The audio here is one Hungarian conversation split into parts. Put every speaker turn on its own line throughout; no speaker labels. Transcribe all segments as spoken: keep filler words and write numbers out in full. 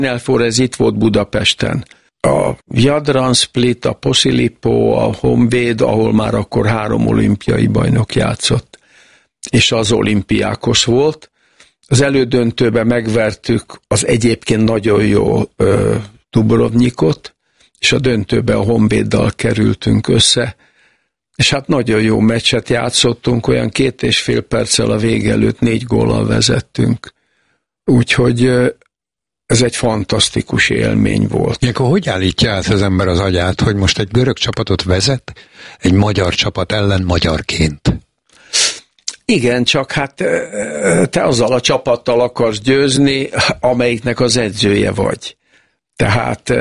Final ez itt volt Budapesten. A Jadran Split, a Posillipo, a Honvéd, ahol már akkor három olimpiai bajnok játszott, és az Olympiákos volt. Az elődöntőben megvertük az egyébként nagyon jó ö, Dubrovnikot, és a döntőben a Honvéddal kerültünk össze, és hát nagyon jó meccset játszottunk, olyan két és fél perccel a vége előtt négy góllal vezettünk. Úgyhogy ez egy fantasztikus élmény volt.
Ilyenkor hogy állítja át az ember az agyát, hogy most egy görög csapatot vezet, egy magyar csapat ellen magyarként?
Igen, csak hát te azzal a csapattal akarsz győzni, amelyiknek az edzője vagy. Tehát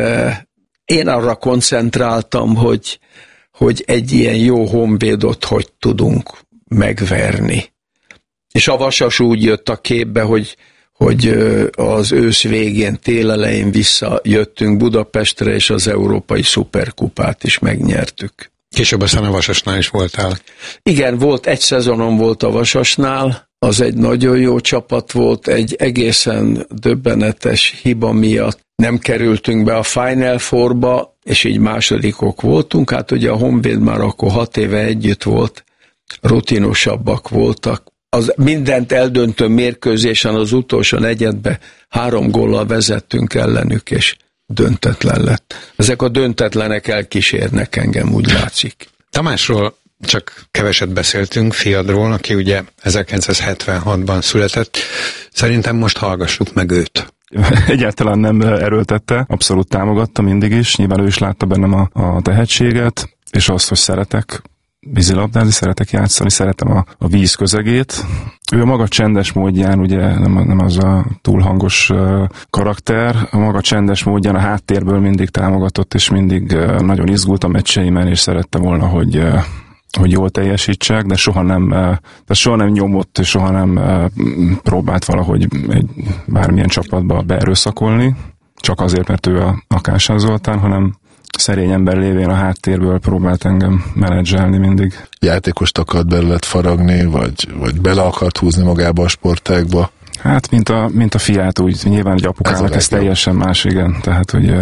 én arra koncentráltam, hogy, hogy egy ilyen jó Honvédot hogy tudunk megverni. És a Vasas úgy jött a képbe, hogy, hogy az ősz végén, tél elején visszajöttünk Budapestre, és az Európai Szuperkupát is megnyertük.
Később aztán a Vasasnál is voltál.
Igen, volt, egy szezonom volt a Vasasnál, az egy nagyon jó csapat volt, egy egészen döbbenetes hiba miatt nem kerültünk be a Final Fourba, és így másodikok voltunk. Hát ugye a Honvéd már akkor hat éve együtt volt, rutinosabbak voltak. Az mindent eldöntő mérkőzésen az utolsó negyedbe három góllal vezettünk ellenük, és döntetlen lett. Ezek a döntetlenek elkísérnek engem, úgy látszik.
Tamásról csak keveset beszéltünk, fiadról, aki ugye ezerkilencszázhetvenhatban született. Szerintem most hallgassuk meg őt.
Egyáltalán nem erőltette, abszolút támogatta mindig is, nyilván ő is látta bennem a, a tehetséget, és azt, hogy szeretek vízilabdázni, szeretek játszani, szeretem a, a víz közegét. Ő a maga csendes módján, ugye nem, nem az a túl hangos uh, karakter, a maga csendes módján a háttérből mindig támogatott, és mindig uh, nagyon izgult a meccseimen, és szerette volna, hogy uh, hogy jól teljesítsek, de soha nem, de soha nem nyomott, és soha nem próbált valahogy egy bármilyen csapatba beerőszakolni, csak azért, mert ő a, a Kásán Zoltán, hanem szerény ember lévén a háttérből próbált engem menedzselni mindig.
Játékost akart belőled faragni, vagy, vagy bele akart húzni magába a sportágba?
Hát, mint a, mint a fiát, úgy nyilván, hogy apukának ez, ez teljesen más, igen. Tehát, hogy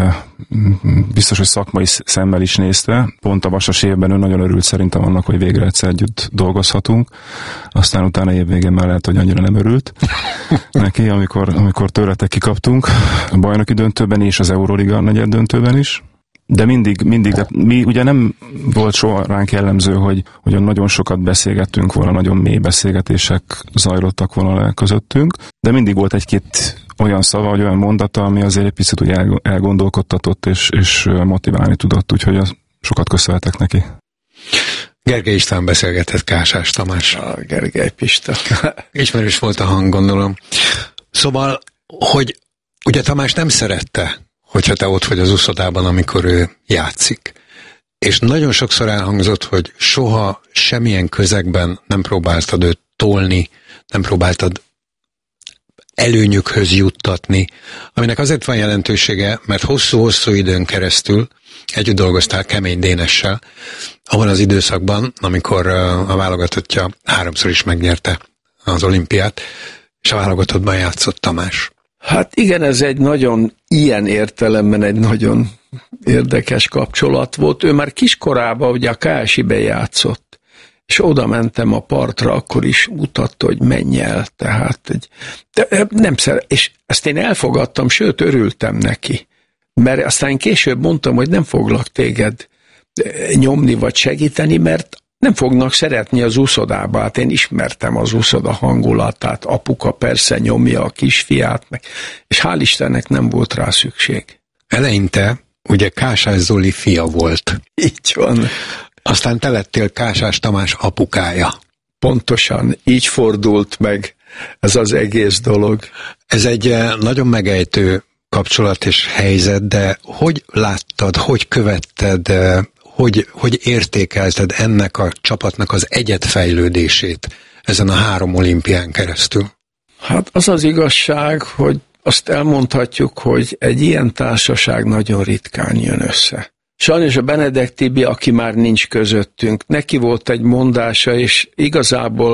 biztos, hogy szakmai szemmel is nézte. Pont a Vasas évben ő nagyon örült szerintem annak, hogy végre egyszer együtt dolgozhatunk. Aztán utána évvégén már lehet, hogy annyira nem örült neki, amikor, amikor tőletek kikaptunk a bajnoki döntőben és az Euroliga negyed döntőben is. De mindig, mindig, de mi ugye nem volt soha ránk jellemző, hogy, hogy nagyon sokat beszélgettünk volna, nagyon mély beszélgetések zajlottak volna le közöttünk, de mindig volt egy-két olyan szava, vagy olyan mondata, ami azért egy picit úgy elgondolkodtatott, és, és motiválni tudott, úgyhogy sokat köszönhetek neki.
Gergely István beszélgetett Kásás Tamás.
A Gergely Pista.
Ismerős volt a hang, gondolom. Szóval, hogy ugye Tamás nem szerette, hogyha te ott vagy az uszodában, amikor ő játszik. És nagyon sokszor elhangzott, hogy soha semmilyen közegben nem próbáltad őt tolni, nem próbáltad előnyökhöz juttatni, aminek azért van jelentősége, mert hosszú-hosszú időn keresztül együtt dolgoztál Kemény Dénessel, abban az időszakban, amikor a válogatottja háromszor is megnyerte az olimpiát, és a válogatottban játszott Tamás.
Hát igen, ez egy nagyon, ilyen értelemben egy nagyon érdekes kapcsolat volt. Ő már kiskorában ugye a ká es i-be játszott, és oda mentem a partra, akkor is mutatta, hogy menj el, tehát egy, de nem szeret, és ezt én elfogadtam, sőt örültem neki, mert aztán később mondtam, hogy nem foglak téged nyomni vagy segíteni, mert nem fognak szeretni az úszodába, hát én ismertem az úszoda hangulatát, apuka persze nyomja a kisfiát, meg, és hál' Istennek nem volt rá szükség.
Eleinte ugye Kásás Zoli fia volt.
Így van.
Aztán te lettél Kásás Tamás apukája.
Pontosan, így fordult meg ez az egész dolog.
Ez egy nagyon megejtő kapcsolat és helyzet, de hogy láttad, hogy követted, hogy, hogy értékelted ennek a csapatnak az egyedfejlődését ezen a három olimpián keresztül?
Hát az az igazság, hogy azt elmondhatjuk, hogy egy ilyen társaság nagyon ritkán jön össze. Sajnos a Benedek Tibi, aki már nincs közöttünk, neki volt egy mondása, és igazából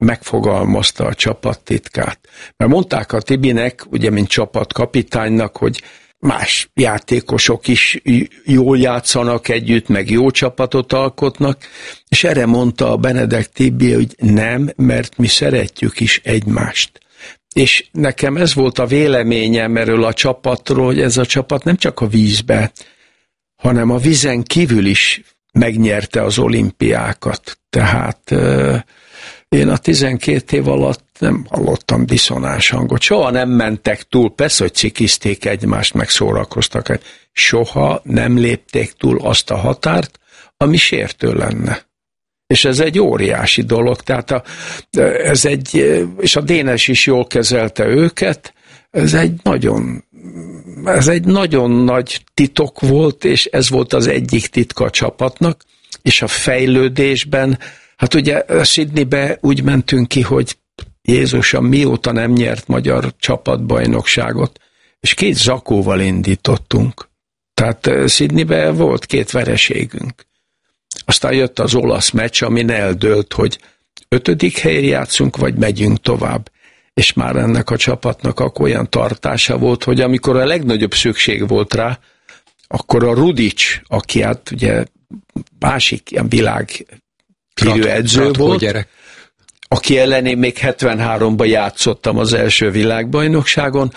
megfogalmazta a csapattitkát. Mert mondták a Tibinek, ugye mint csapatkapitánynak, hogy más játékosok is jól játszanak együtt, meg jó csapatot alkotnak, és erre mondta a Benedek Tibi, hogy nem, mert mi szeretjük is egymást. És nekem ez volt a véleményem erről a csapatról, hogy ez a csapat nem csak a vízbe, hanem a vízen kívül is megnyerte az olimpiákat. Tehát euh, én a tizenkét év alatt nem hallottam diszonás hangot. Soha nem mentek túl, persze, hogy cikizték egymást, meg szórakoztak. Soha nem lépték túl azt a határt, ami sértő lenne. És ez egy óriási dolog, tehát a, ez egy, és a Dénes is jól kezelte őket, ez egy nagyon, ez egy nagyon nagy titok volt, és ez volt az egyik titka a csapatnak, és a fejlődésben, hát ugye Sydneybe úgy mentünk ki, hogy Jézusom, mióta nem nyert magyar csapatbajnokságot, és két zakóval indítottunk. Tehát Sydneybe volt két vereségünk. Aztán jött az olasz meccs, amin eldőlt, hogy ötödik helyre játszunk, vagy megyünk tovább. És már ennek a csapatnak akkor olyan tartása volt, hogy amikor a legnagyobb szükség volt rá, akkor a Rudic, aki hát ugye másik ilyen világ hírű edző volt, gyerek. Aki ellen én még hetvenháromban játszottam az első világbajnokságon,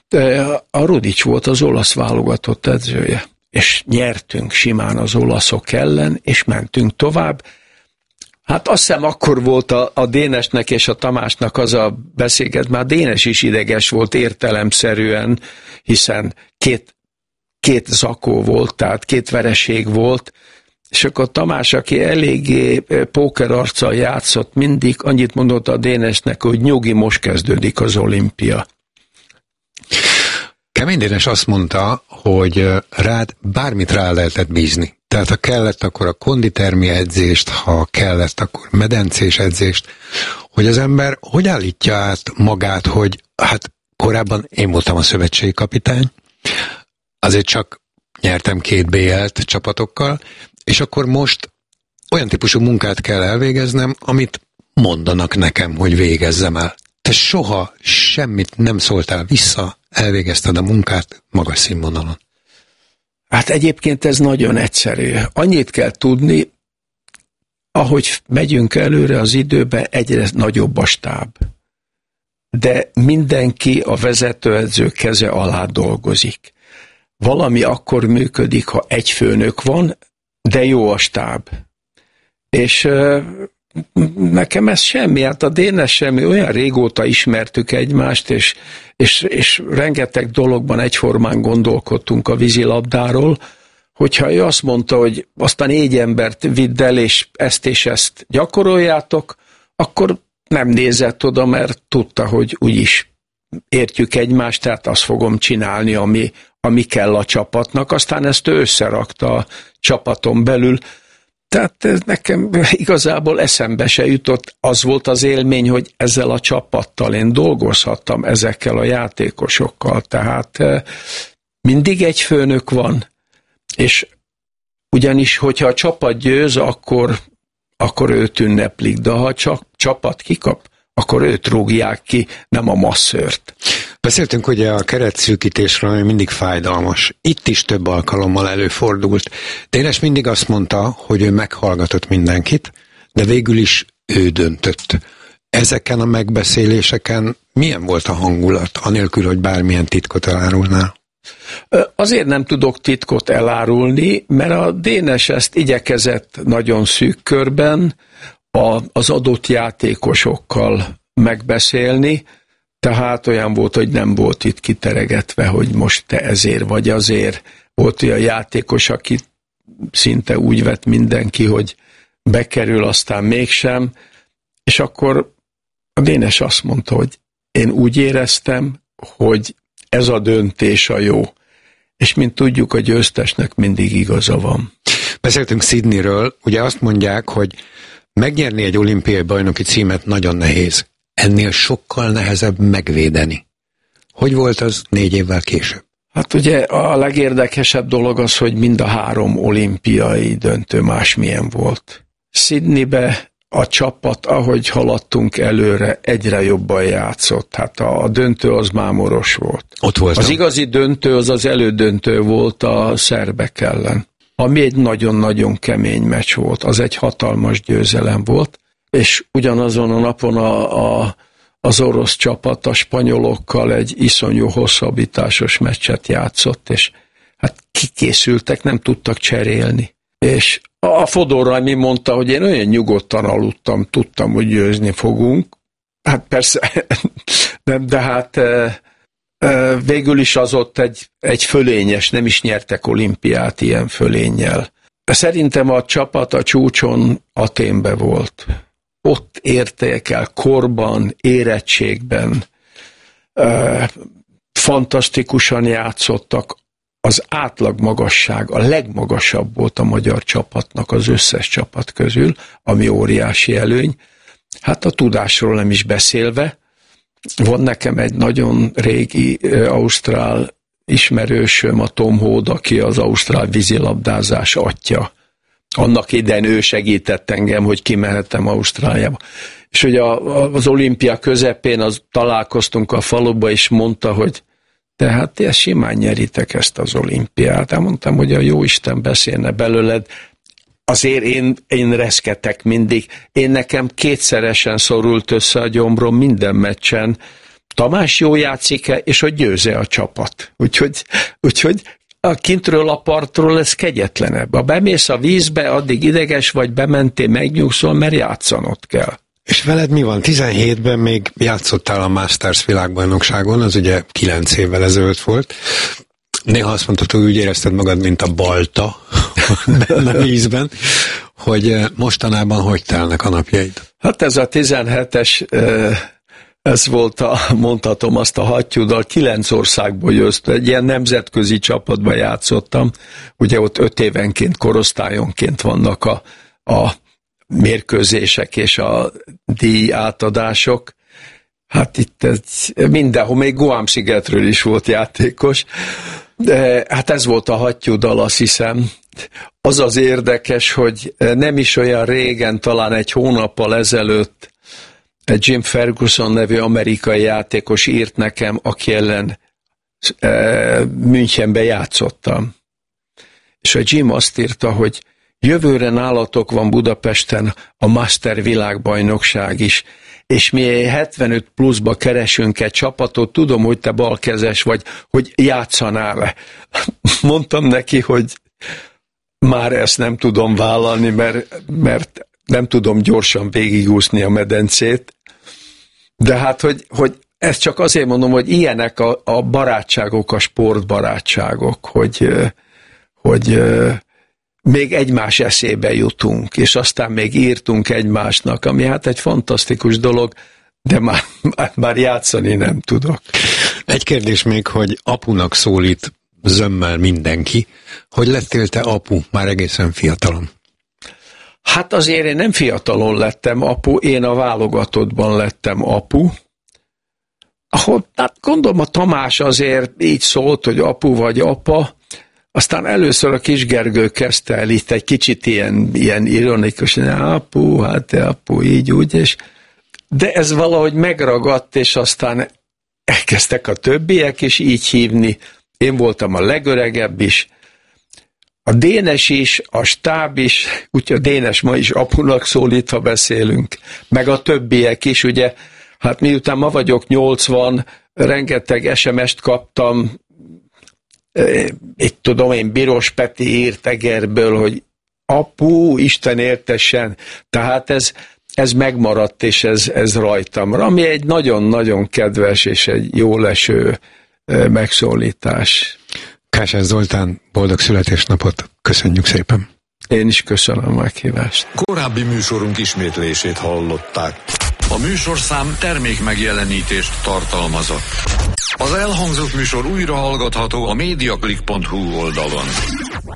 a Rudic volt az olasz válogatott edzője. És nyertünk simán az olaszok ellen, és mentünk tovább. Hát azt hiszem akkor volt a, a Dénesnek és a Tamásnak az a beszélget, már Dénes is ideges volt értelemszerűen, hiszen két, két zakó volt, tehát két vereség volt, és akkor Tamás, aki eléggé pókerarccal játszott, mindig annyit mondott a Dénesnek, hogy nyugi, most kezdődik az olimpia.
Kemény Dénes azt mondta, hogy rád bármit rá lehetett bízni. Tehát ha kellett, akkor a konditermi edzést, ha kellett, akkor medencés edzést, hogy az ember hogy állítja át magát, hogy hát korábban én voltam a szövetségi kapitány, azért csak nyertem két bé el-t csapatokkal, és akkor most olyan típusú munkát kell elvégeznem, amit mondanak nekem, hogy végezzem el. Te soha semmit nem szóltál vissza, elvégezted a munkát magas színvonalon.
Hát egyébként ez nagyon egyszerű. Annyit kell tudni, ahogy megyünk előre az időbe, egyre nagyobb a stáb. De mindenki a vezetőedző keze alá dolgozik. Valami akkor működik, ha egy főnök van, de jó a stáb. És nekem ez semmi, hát a Dénes semmi, olyan régóta ismertük egymást, és, és, és rengeteg dologban egyformán gondolkodtunk a vízilabdáról, hogyha ő azt mondta, hogy azt a négy embert vidd el, és ezt és ezt gyakoroljátok, akkor nem nézett oda, mert tudta, hogy úgyis értjük egymást, tehát azt fogom csinálni, ami, ami kell a csapatnak. Aztán ezt ő összerakta a csapaton belül. Tehát ez nekem igazából eszembe se jutott. Az volt az élmény, hogy ezzel a csapattal én dolgozhattam, ezekkel a játékosokkal. Tehát mindig egy főnök van, és ugyanis, hogyha a csapat győz, akkor, akkor őt ünneplik, de ha a csapat kikap, akkor őt rúgják ki, nem a masszört.
Beszéltünk ugye a keretszűkítésről, ami mindig fájdalmas. Itt is több alkalommal előfordult. Dénes mindig azt mondta, hogy ő meghallgatott mindenkit, de végül is ő döntött. Ezeken a megbeszéléseken milyen volt a hangulat, anélkül, hogy bármilyen titkot elárulnál?
Azért nem tudok titkot elárulni, mert a Dénes ezt igyekezett nagyon szűk körben az adott játékosokkal megbeszélni, tehát olyan volt, hogy nem volt itt kiteregetve, hogy most te ezért vagy azért. Volt olyan játékos, aki szinte úgy vett mindenki, hogy bekerül, aztán mégsem, és akkor a Dénes azt mondta, hogy én úgy éreztem, hogy ez a döntés a jó. És mint tudjuk, a győztesnek mindig igaza van.
Beszéltünk Sydneyről, ugye azt mondják, hogy megnyerni egy olimpiai bajnoki címet nagyon nehéz. Ennél sokkal nehezebb megvédeni. Hogy volt az négy évvel később?
Hát ugye a legérdekesebb dolog az, hogy mind a három olimpiai döntő másmilyen volt. Sydneybe a csapat, ahogy haladtunk előre, egyre jobban játszott. Hát a, a döntő az mámoros volt.
Ott voltam.
Az igazi döntő az az elődöntő volt a szerbek ellen, ami egy nagyon-nagyon kemény meccs volt. Az egy hatalmas győzelem volt, és ugyanazon a napon a, a, az orosz csapat a spanyolokkal egy iszonyú hosszabbításos meccset játszott, és hát kikészültek, nem tudtak cserélni. És a Fodor mi mondta, hogy én olyan nyugodtan aludtam, tudtam, hogy győzni fogunk. Hát persze, nem, de hát végül is az ott egy, egy fölényes, nem is nyertek olimpiát ilyen fölénnyel. Szerintem a csapat a csúcson Athénbe volt. Ott érték el korban, érettségben, fantasztikusan játszottak. Az átlag magasság a legmagasabb volt a magyar csapatnak az összes csapat közül, ami óriási előny. Hát a tudásról nem is beszélve. Van nekem egy nagyon régi uh, ausztrál ismerősöm, a Tom Hood, aki az ausztrál vízilabdázás atya. Annak idején ő segített engem, hogy kimehettem Ausztráliába. És hogy a, az olimpia közepén az, találkoztunk a faluba, és mondta, hogy tehát ti simán nyeritek ezt az olimpiát. Elmondtam, hogy a jóisten beszélne belőled. Azért én, én reszketek mindig. Én nekem kétszeresen szorult össze a gyomrom minden meccsen. Tamás jó játszik-e, és hogy győze a csapat. Úgyhogy, úgyhogy a kintről a partról ez kegyetlenebb. Ha bemész a vízbe, addig ideges vagy, bementél, megnyugszol, mert játszanod kell.
És veled mi van? tizenhétben még játszottál a Masters világbajnokságon, az ugye kilenc évvel ezelőtt volt. Néha azt mondtad, hogy úgy érezted magad, mint a balta benne vízben, hogy mostanában hogy telnek a napjaid?
Hát ez a tizenhetes, ez volt a, mondhatom azt a hattyúdal, kilenc országból jött, egy ilyen nemzetközi csapatban játszottam, ugye ott öt évenként, korosztályonként vannak a, a mérkőzések és a díj átadások. Hát itt ez mindenhol, még Guam-szigetről is volt játékos. De hát ez volt a hattyúdal, azt hiszem. Az az érdekes, hogy nem is olyan régen, talán egy hónappal ezelőtt egy Jim Ferguson nevű amerikai játékos írt nekem, aki ellen e, Münchenbe játszottam. És a Jim azt írta, hogy jövőre nálatok van Budapesten a Master világbajnokság is, és mi hetvenöt pluszba keresünk egy csapatot, tudom, hogy te balkezes vagy, hogy játszanál-e. Mondtam neki, hogy már ezt nem tudom vállalni, mert, mert nem tudom gyorsan végigúszni a medencét, de hát, hogy, hogy ezt csak azért mondom, hogy ilyenek a, a barátságok, a sportbarátságok, hogy, hogy még egymás eszébe jutunk, és aztán még írtunk egymásnak, ami hát egy fantasztikus dolog, de már, már, már játszani nem tudok.
Egy kérdés még, hogy apunak szólít zömmel mindenki. Hogy lettél te apu már egészen fiatalon?
Hát azért én nem fiatalon lettem apu, én a válogatottban lettem apu, ahol, hát gondolom a Tamás azért így szólt, hogy apu vagy apa, aztán először a Kis Gergő kezdte el itt egy kicsit ilyen, ilyen ironikusan, apu, hát te apu, így úgy, és de ez valahogy megragadt, és aztán elkezdtek a többiek is így hívni. Én voltam a legöregebb is, a Dénes is, a stáb is, úgyhogy a Dénes ma is apunak szólít, ha beszélünk, meg a többiek is, ugye, hát miután ma vagyok nyolcvan, rengeteg es em est kaptam, itt tudom én, Biros Peti írt Egerből, hogy apu, Isten értessen, tehát ez, ez megmaradt, és ez, ez rajtam, ami egy nagyon-nagyon kedves és egy jól eső megszólítás.
Kásás Zoltán, boldog születésnapot, köszönjük szépen.
Én is köszönöm a meghívást.
Korábbi műsorunk ismétlését hallották. A műsorszám termék megjelenítést tartalmazott. Az elhangzott műsor újra hallgatható a mediaclick pont hu oldalon.